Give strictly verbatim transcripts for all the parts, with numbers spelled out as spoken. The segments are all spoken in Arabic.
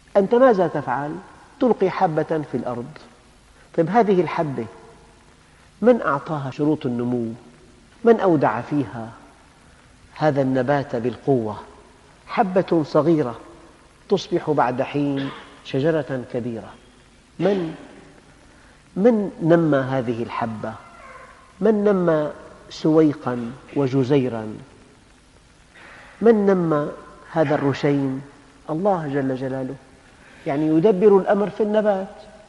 أنت ماذا تفعل؟ تلقي حبة في الأرض. طيب هذه الحبة من أعطاها شروط النمو؟ من أودع فيها هذا النبات بالقوة؟ حبة صغيرة تصبح بعد حين شجرة كبيرة. من من نمى هذه الحبة؟ من نمى سويقا وجزيرا؟ من نمى هذا الرشيم؟ الله جل جلاله. يعني يدبر الأمر في النبات،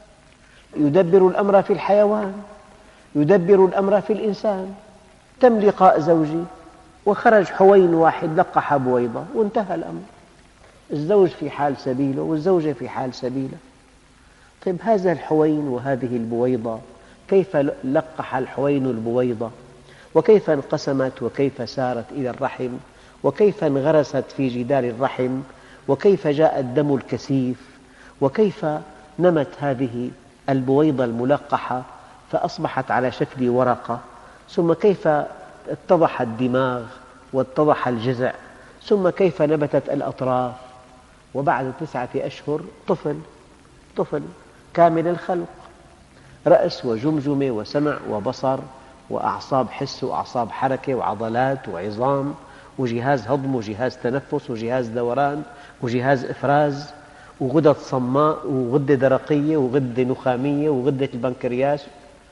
يدبر الأمر في الحيوان، يدبر الأمر في الإنسان. تم لقاء زوجي وخرج حوين واحد لقح بويضة وانتهى الأمر. الزوج في حال سبيله والزوجة في حال سبيلها. طيب هذا الحوين وهذه البويضة كيف لقح الحوين البويضة؟ وكيف انقسمت وكيف سارت إلى الرحم وكيف انغرست في جدار الرحم وكيف جاء الدم الكثيف وكيف نمت هذه البويضة الملقحة فأصبحت على شكل ورقة، ثم كيف اتضح الدماغ واتضح الجذع، ثم كيف نبتت الأطراف، وبعد تسعة أشهر طفل طفل كامل الخلق، رأس وجمجمة وسمع وبصر وأعصاب حس وأعصاب حركة وعضلات وعظام وجهاز هضم وجهاز تنفس وجهاز دوران وجهاز إفراز وغدد صماء وغدة درقية وغدة نخامية وغدة البنكرياس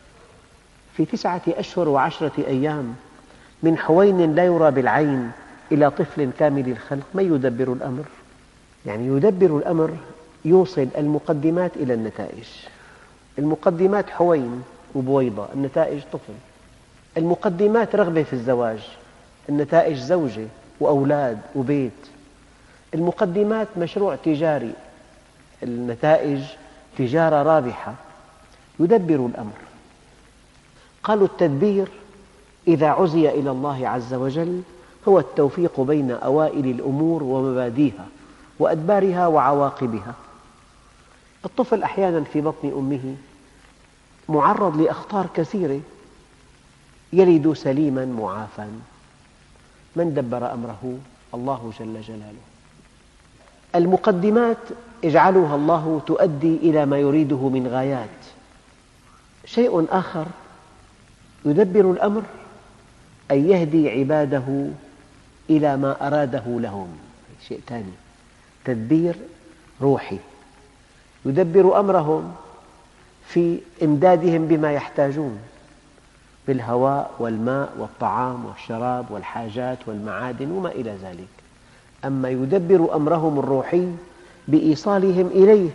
في تسعة أشهر وعشرة أيام، من حوين لا يرى بالعين إلى طفل كامل الخلق. من يدبر الأمر؟ يعني يدبر الأمر، يوصل المقدمات إلى النتائج. المقدمات حوين وبويضة، النتائج طفل. المقدمات رغبة في الزواج، النتائج زوجة وأولاد وبيت. المقدمات مشروع تجاري، النتائج تجارة رابحة. يدبر الأمر. قالوا التدبير إذا عزي إلى الله عز وجل هو التوفيق بين أوائل الأمور ومباديها وأدبارها وعواقبها. الطفل أحياناً في بطن أمه معرض لأخطار كثيرة، يلد سليماً معافى. من دبر أمره؟ الله جل جلاله. المقدمات يجعلها الله تؤدي إلى ما يريده من غايات. شيء آخر يدبر الأمر أن يهدي عباده إلى ما أراده لهم. شيء ثاني، تدبير روحي، يدبر أمرهم في إمدادهم بما يحتاجون بالهواء والماء والطعام والشراب والحاجات والمعادن وما إلى ذلك. أما يدبر أمرهم الروحي بإيصالهم إليه.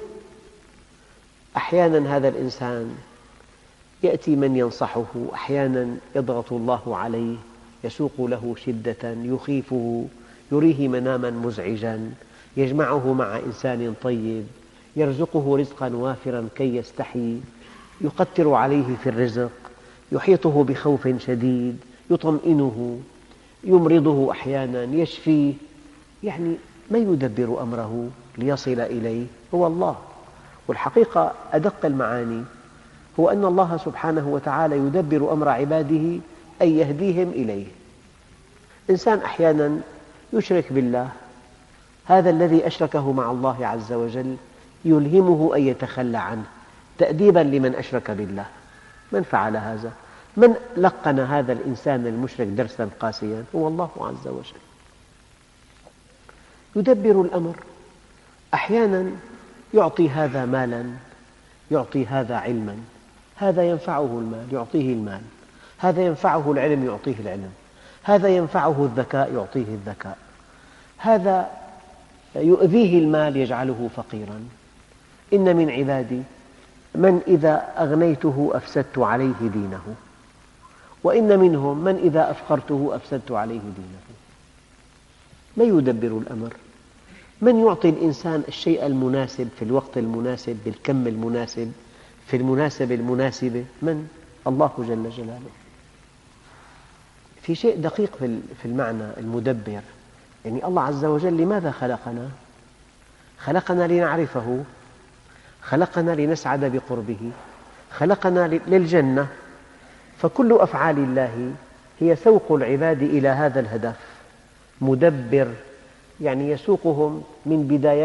أحياناً هذا الإنسان يأتي من ينصحه، أحياناً يضغط الله عليه، يسوق له شدة، يخيفه، يريه مناماً مزعجاً، يجمعه مع إنسان طيب، يرزقه رزقاً وافراً كي يستحي، يقتر عليه في الرزق، يحيطه بخوف شديد، يطمئنه، يمرضه أحياناً، يشفيه. يعني من يدبر أمره ليصل إليه؟ هو الله. والحقيقة أدق المعاني هو أن الله سبحانه وتعالى يدبر أمر عباده أن يهديهم إليه. إنسان أحياناً يشرك بالله، هذا الذي أشركه مع الله عز وجل يلهمه أن يتخلى عنه تأديباً لمن أشرك بالله. من فعل هذا؟ من لقن هذا الإنسان المشرك درساً قاسياً؟ هو الله عز وجل. يدبر الأمر. أحياناً يعطي هذا مالاً، يعطي هذا علماً، هذا ينفعه المال يعطيه المال، هذا ينفعه العلم يعطيه العلم، هذا ينفعه الذكاء يعطيه الذكاء، هذا يؤذيه المال يجعله فقيراً. إن من عبادي من إذا أغنيته أفسدت عليه دينه، وإن منهم من إذا أفقرته أفسدت عليه دينه. من يدبر الأمر؟ من يعطي الإنسان الشيء المناسب في الوقت المناسب بالكم المناسب في المناسبة المناسبة؟ من؟ الله جل جلاله. في شيء دقيق في المعنى المدبر. يعني الله عز وجل لماذا خلقنا؟ خلقنا لنعرفه، خلقنا لنسعد بقربه، خلقنا للجنة. فكل أفعال الله هي سوق العباد إلى هذا الهدف. مدبر يعني يسوقهم من بداية